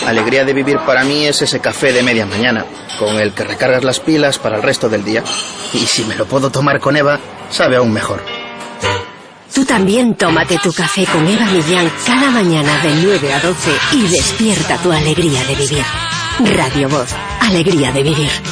Alegría de vivir para mí es ese café de media mañana, con el que recargas las pilas para el resto del día. Y si me lo puedo tomar con Eva, sabe aún mejor. Tú también tómate tu café con Eva Millán cada mañana de 9 a 12 y despierta tu alegría de vivir. Radio Voz, alegría de vivir.